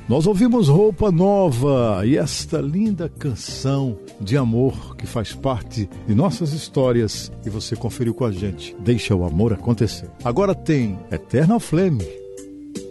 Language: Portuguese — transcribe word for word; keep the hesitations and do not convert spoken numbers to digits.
Nós ouvimos Roupa Nova e esta linda canção de amor que faz parte de nossas histórias e você conferiu com a gente. Deixa o amor acontecer. Agora tem Eternal Flame